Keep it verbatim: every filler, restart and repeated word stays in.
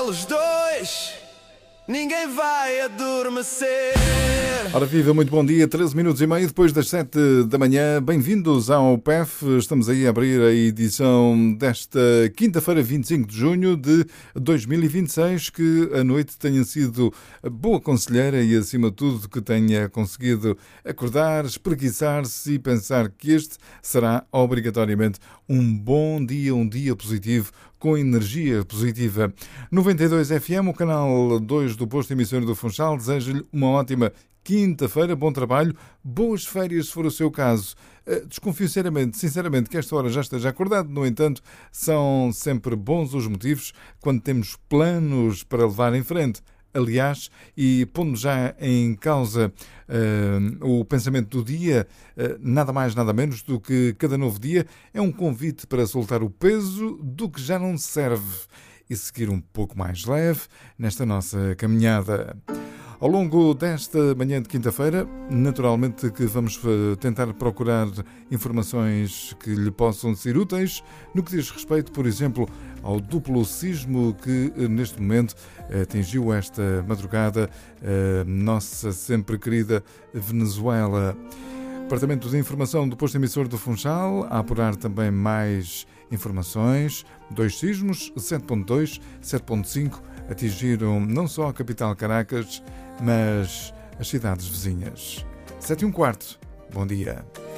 eles dois, ninguém vai adormecer. Ora viva, muito bom dia, treze minutos e meio depois das sete da manhã. Bem-vindos ao P E F. Estamos aí a abrir a edição desta quinta-feira, vinte e cinco de junho de dois mil e vinte e seis. Que a noite tenha sido boa conselheira e, acima de tudo, que tenha conseguido acordar, espreguiçar-se e pensar que este será obrigatoriamente um bom dia, um dia positivo, com energia positiva. noventa e dois F M, o canal dois do posto emissor do Funchal, deseja-lhe uma ótima quinta-feira, bom trabalho, boas férias se for o seu caso. Desconfio sinceramente, sinceramente que esta hora já esteja acordado, no entanto, são sempre bons os motivos quando temos planos para levar em frente. Aliás, e pondo já em causa uh, o pensamento do dia, uh, nada mais, nada menos do que cada novo dia é um convite para soltar o peso do que já não serve e seguir um pouco mais leve nesta nossa caminhada. Ao longo desta manhã de quinta-feira, naturalmente que vamos tentar procurar informações que lhe possam ser úteis no que diz respeito, por exemplo, ao duplo sismo que neste momento atingiu esta madrugada a nossa sempre querida Venezuela. Departamento de Informação do Posto Emissor do Funchal a apurar também mais informações. Dois sismos, sete ponto dois, sete ponto cinco, atingiram não só a capital Caracas, mas as cidades vizinhas. Sete e um quarto. Bom dia.